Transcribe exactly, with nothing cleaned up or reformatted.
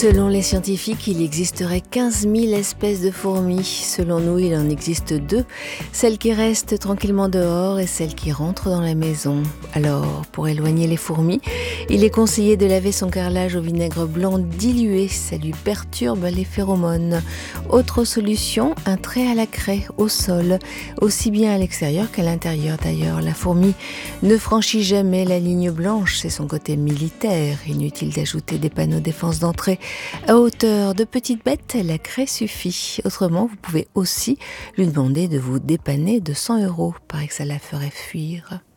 Selon les scientifiques, il existerait quinze mille espèces de fourmis. Selon nous, il en existe deux, celles qui restent tranquillement dehors et celles qui rentrent dans la maison. Alors, pour éloigner les fourmis, il est conseillé de laver son carrelage au vinaigre blanc dilué. Ça lui perturbe les phéromones. Autre solution, un trait à la craie au sol, aussi bien à l'extérieur qu'à l'intérieur d'ailleurs. La fourmi ne franchit jamais la ligne blanche, c'est son côté militaire. Inutile d'ajouter des panneaux défense d'entrée. À hauteur de petites bêtes, la craie suffit. Autrement, vous pouvez aussi lui demander de vous dépanner de cent euros. Paraît que ça la ferait fuir.